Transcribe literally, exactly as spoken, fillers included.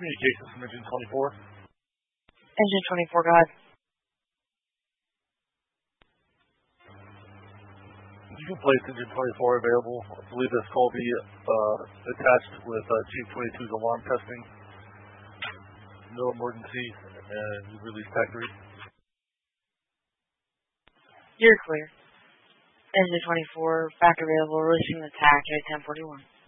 Communications from Engine twenty-four. Engine twenty-four, go ahead. You can place Engine twenty-four available. I believe this call will be uh, attached with uh, Chief twenty-two's alarm testing. No emergency, and you release T A C three. You're clear. Engine twenty-four, back available, releasing the T A C at ten forty-one.